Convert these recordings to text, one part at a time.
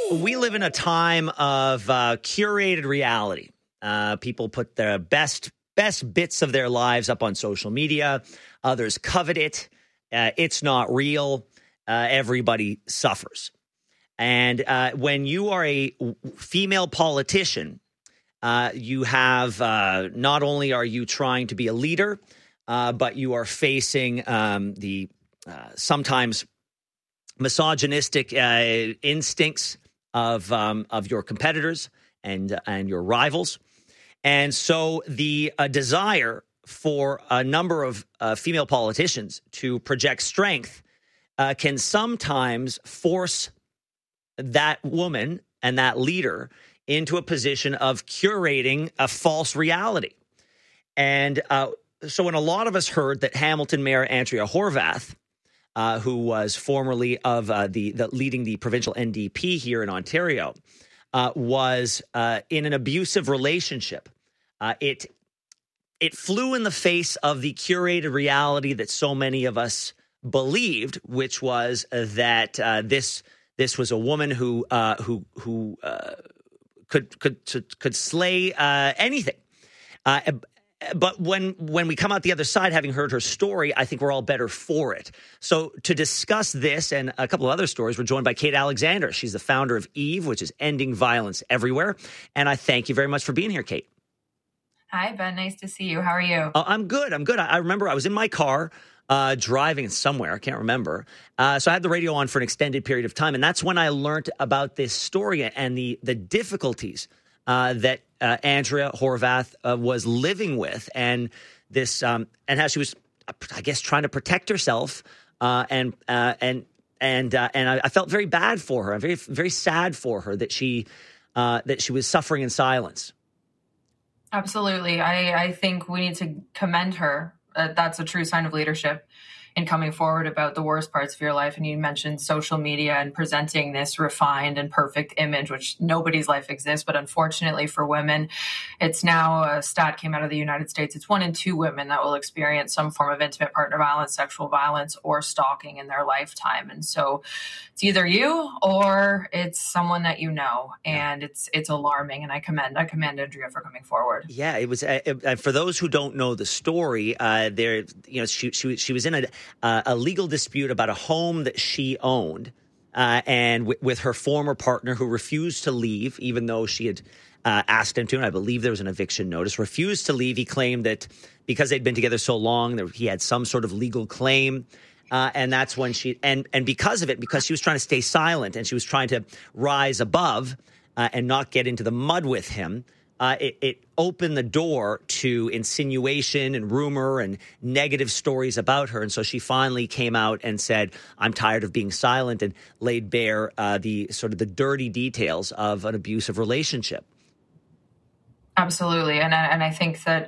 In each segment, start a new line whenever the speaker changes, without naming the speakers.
We live in a time of curated reality. People put their best bits of their lives up on social media. Others covet it. It's not real. Everybody suffers. And when you are a female politician, you have not only are you trying to be a leader, but you are facing the sometimes misogynistic instincts of your competitors and your rivals. And so the desire for a number of female politicians to project strength can sometimes force that woman and that leader into a position of curating a false reality. And so when a lot of us heard that Hamilton Mayor Andrea Horwath, who was formerly of leading the provincial NDP here in Ontario, was in an abusive relationship. It flew in the face of the curated reality that so many of us believed, which was that this was a woman who could slay anything. But when we come out the other side, having heard her story, I think we're all better for it. So to discuss this and a couple of other stories, we're joined by Kate Alexander. She's the founder of EVE, which is Ending Violence Everywhere. And I thank you very much for being here, Kate.
Hi, Ben. Nice to see you. How are you?
I'm good. I remember I was in my car driving somewhere. I can't remember. So I had the radio on for an extended period of time. And that's when I learned about this story and the difficulties that Andrea Horwath was living with, and this and how she was, I guess, trying to protect herself. And I felt very bad for her. I'm very, very sad for her that she was suffering in silence.
Absolutely. I think we need to commend her. That's a true sign of leadership in coming forward about the worst parts of your life. And you mentioned social media and presenting this refined and perfect image, which nobody's life exists. But unfortunately for women, it's now a stat came out of the United States. It's 1 in 2 women that will experience some form of intimate partner violence, sexual violence, or stalking in their lifetime. And so it's either you or it's someone that you know. And it's alarming. And I commend Andrea for coming forward.
Yeah, it was. For those who don't know the story, she was in a legal dispute about a home that she owned, and with her former partner, who refused to leave, even though she had asked him to, and I believe there was an eviction notice, refused to leave. He claimed that because they'd been together so long, he had some sort of legal claim. And that's when and because of it, because she was trying to stay silent and she was trying to rise above and not get into the mud with him, it opened the door to insinuation and rumor and negative stories about her. And so she finally came out and said, I'm tired of being silent, and laid bare the dirty details of an abusive relationship.
Absolutely. And I think that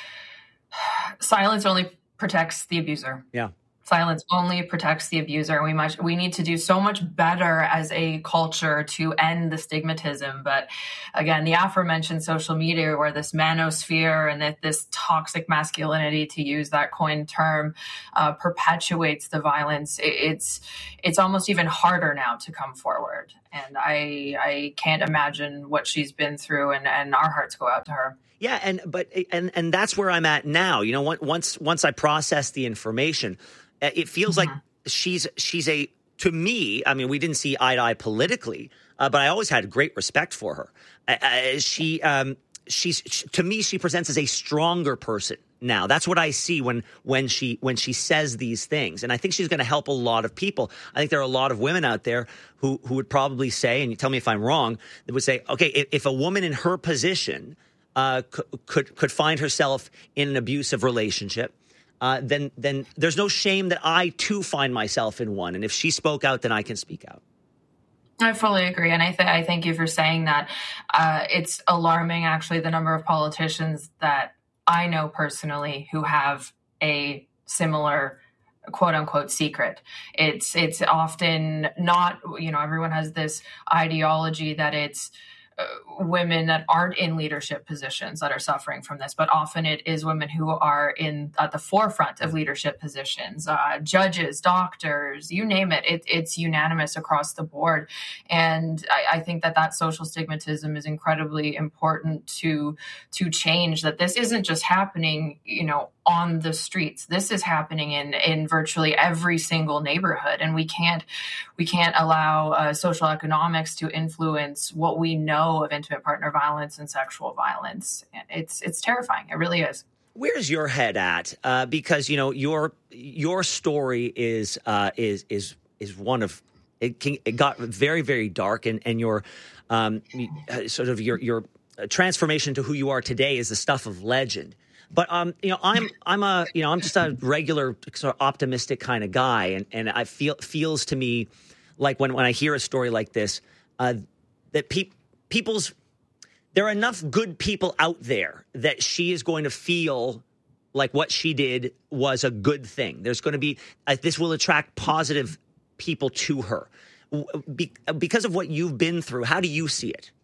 silence only protects the abuser.
Yeah.
Silence only protects the abuser. We need to do so much better as a culture to end the stigmatism. But again, the aforementioned social media, where this manosphere and this toxic masculinity, to use that coined term, perpetuates the violence. It's almost even harder now to come forward. And I can't imagine what she's been through, and our hearts go out to her.
Yeah, and that's where I'm at now. You know, once I process the information, it feels like she's to me, I mean, we didn't see eye to eye politically, but I always had great respect for her. She's to me, she presents as a stronger person now. That's what I see when she says these things, and I think she's going to help a lot of people. I think there are a lot of women out there who would probably say, and you tell me if I'm wrong, that would say, okay, if a woman in her position could find herself in an abusive relationship, then there's no shame that I too find myself in one. And if she spoke out, then I can speak out.
I fully agree. And I thank you for saying that. It's alarming, actually, the number of politicians that I know personally who have a similar quote unquote secret. It's often not, everyone has this ideology that it's women that aren't in leadership positions that are suffering from this, but often it is women who are at the forefront of leadership positions, judges, doctors, you name it. It's unanimous across the board. And I think that social stigmatism is incredibly important to change, that this isn't just happening, on the streets. This is happening in virtually every single neighborhood. And we can't allow social economics to influence what we know of intimate partner violence and sexual violence. It's terrifying. It really is.
Where's your head at? Because your story is one of it got very, very dark, and your sort of your transformation to who you are today is the stuff of legend. But I'm just a regular sort of optimistic kind of guy, and I feels to me like when I hear a story like this that there are enough good people out there that she is going to feel like what she did was a good thing. There's going to be this will attract positive people to her because of what you've been through. How do you see it?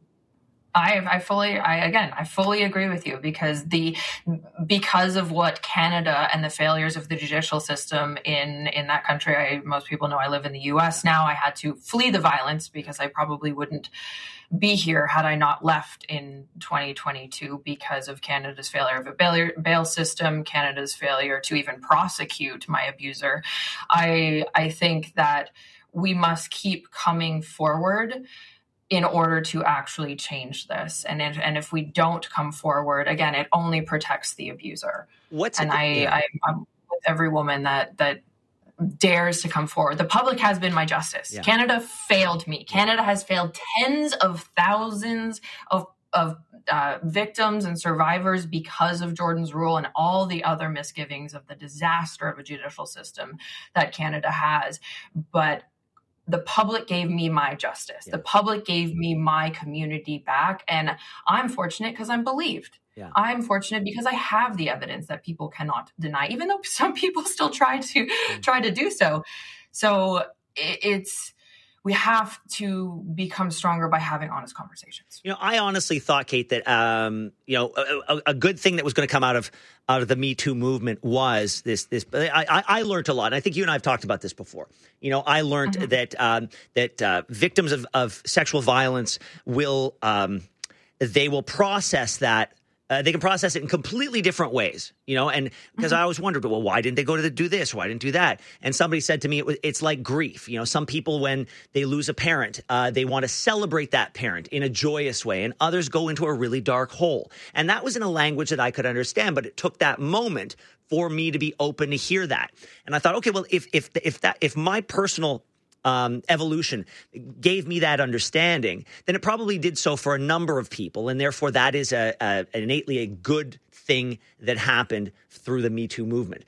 I fully agree with you, because of what Canada and the failures of the judicial system in that country. Most people know I live in the U.S. now. I had to flee the violence because I probably wouldn't be here had I not left in 2022 because of Canada's failure of a bail system, Canada's failure to even prosecute my abuser. I think that we must keep coming forward in order to actually change this. And if we don't come forward, again, it only protects the abuser. I'm with every woman that dares to come forward. The public has been my justice. Yeah. Canada failed me. Canada has failed tens of thousands of victims and survivors because of Jordan's Rule and all the other misgivings of the disaster of a judicial system that Canada has. But the public gave me my justice. Yeah. The public gave me my community back. And I'm fortunate because I'm believed. Yeah. I'm fortunate because I have the evidence that people cannot deny, even though some people still try to do so. So we have to become stronger by having honest conversations.
I honestly thought, Kate, that a good thing that was going to come out of the Me Too movement was this. I learned a lot. And I think you and I have talked about this before. I learned that victims of sexual violence will process that. They can process it in completely different ways, and because I always wondered, well, why didn't they go to do this? Why didn't do that? And somebody said to me, it's like grief. Some people, when they lose a parent, they want to celebrate that parent in a joyous way, and others go into a really dark hole. And that was in a language that I could understand, but it took that moment for me to be open to hear that. And I thought, okay, well, if my personal evolution gave me that understanding, then it probably did so for a number of people, and therefore that is innately a good thing that happened through the Me Too movement.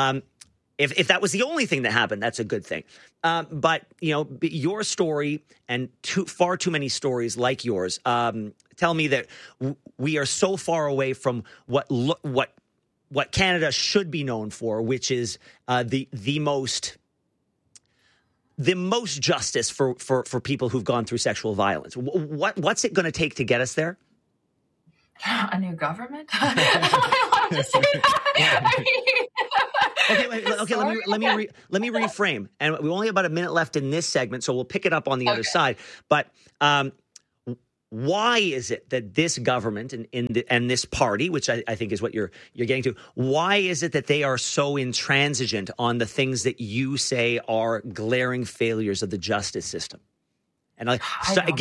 If that was the only thing that happened, that's a good thing. But your story and far too many stories like yours tell me that we are so far away from what Canada should be known for, which is the most justice for people who've gone through sexual violence. What's it going to take to get us there?
A new government? I love to say that.
Okay, let me reframe. And we only have about a minute left in this segment, so we'll pick it up on the other side. But why is it that this government and this party, which I think is what you're getting to, why is it that they are so intransigent on the things that you say are glaring failures of the justice system? And you have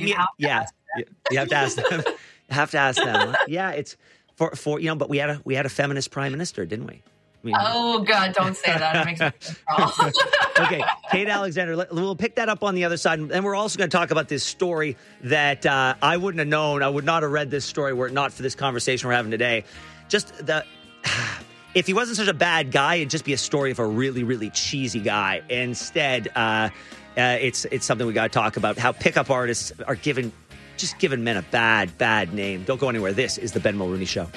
to ask them. You have to ask them. Yeah, it's for but we had a feminist prime minister, didn't we?
Oh, God, don't say that. It makes me feel
Okay, Kate Alexander, we'll pick that up on the other side. And we're also going to talk about this story that I wouldn't have known. I would not have read this story were it not for this conversation we're having today. If he wasn't such a bad guy, it'd just be a story of a really, really cheesy guy. Instead, it's something we got to talk about, how pickup artists are giving men a bad name. Don't go anywhere. This is the Ben Mulrooney Show.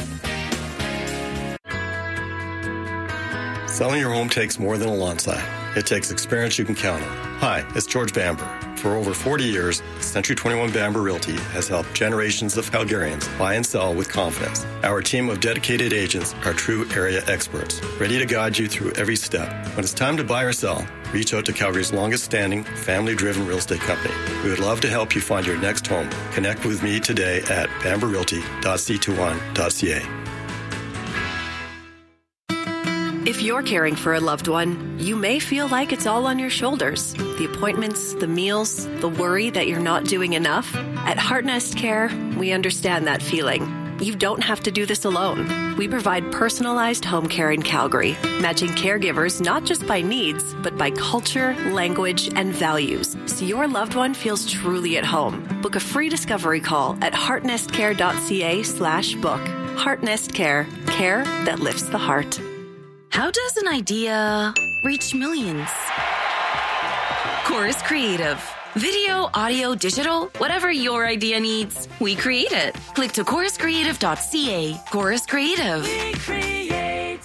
Selling your home takes more than a lawn sign. It takes experience you can count on. Hi, it's George Bamber. For over 40 years, Century 21 Bamber Realty has helped generations of Calgarians buy and sell with confidence. Our team of dedicated agents are true area experts, ready to guide you through every step. When it's time to buy or sell, reach out to Calgary's longest-standing, family-driven real estate company. We would love to help you find your next home. Connect with me today at bamberrealty.c21.ca.
If you're caring for a loved one, you may feel like it's all on your shoulders. The appointments, the meals, the worry that you're not doing enough. At Heartnest Care, we understand that feeling. You don't have to do this alone. We provide personalized home care in Calgary, matching caregivers not just by needs, but by culture, language, and values, so your loved one feels truly at home. Book a free discovery call at heartnestcare.ca/book. Heartnest Care, care that lifts the heart.
How does an idea reach millions? Chorus Creative. Video, audio, digital, whatever your idea needs, we create it. Click to choruscreative.ca. Chorus Creative. We create.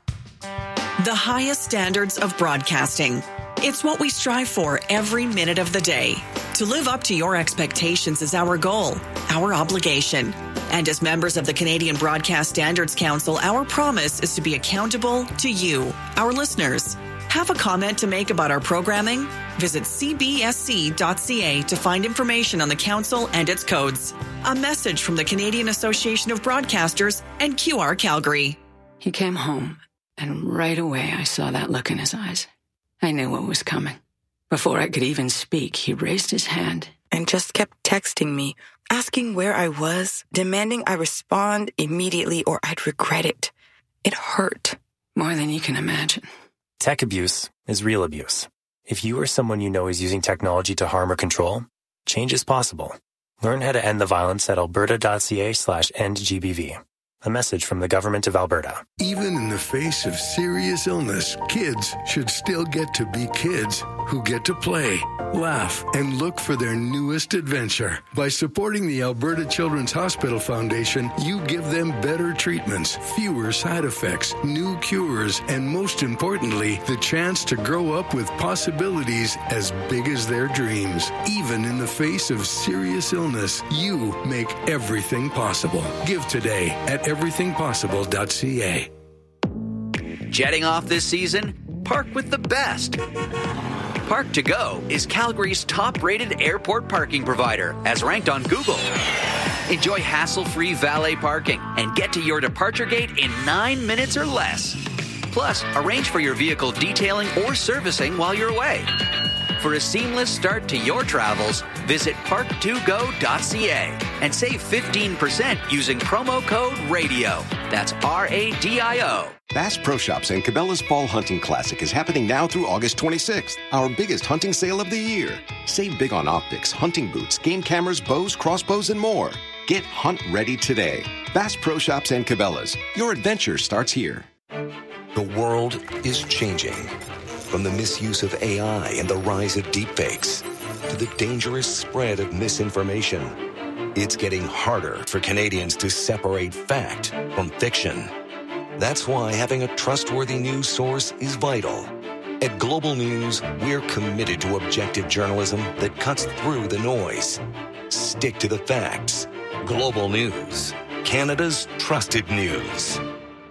The highest standards of broadcasting. It's what we strive for every minute of the day. To live up to your expectations is our goal, our obligation. And as members of the Canadian Broadcast Standards Council, our promise is to be accountable to you, our listeners. Have a comment to make about our programming? Visit cbsc.ca to find information on the council and its codes. A message from the Canadian Association of Broadcasters and QR Calgary.
He came home, and right away I saw that look in his eyes. I knew what was coming. Before I could even speak, he raised his hand
and just kept texting me, asking where I was, demanding I respond immediately or I'd regret it. It hurt.
More than you can imagine.
Tech abuse is real abuse. If you or someone you know is using technology to harm or control, change is possible. Learn how to end the violence at alberta.ca/endgbv. A message from the Government of Alberta.
Even in the face of serious illness, kids should still get to be kids who get to play, laugh, and look for their newest adventure. By supporting the Alberta Children's Hospital Foundation, you give them better treatments, fewer side effects, new cures, and most importantly, the chance to grow up with possibilities as big as their dreams. Even in the face of serious illness, you make everything possible. Give today at everythingpossible.ca.
Jetting off this season? Park with the best. Park to Go is Calgary's top-rated airport parking provider, as ranked on Google. Enjoy hassle-free valet parking and get to your departure gate in 9 minutes or less. Plus, arrange for your vehicle detailing or servicing while you're away. For a seamless start to your travels, visit park2go.ca and save 15% using promo code RADIO. That's RADIO.
Bass Pro Shops and Cabela's Fall Hunting Classic is happening now through August 26th, our biggest hunting sale of the year. Save big on optics, hunting boots, game cameras, bows, crossbows, and more. Get hunt ready today. Bass Pro Shops and Cabela's. Your adventure starts here.
The world is changing. From the misuse of AI and the rise of deepfakes to the dangerous spread of misinformation, it's getting harder for Canadians to separate fact from fiction. That's why having a trustworthy news source is vital. At Global News, we're committed to objective journalism that cuts through the noise. Stick to the facts. Global News, Canada's trusted news.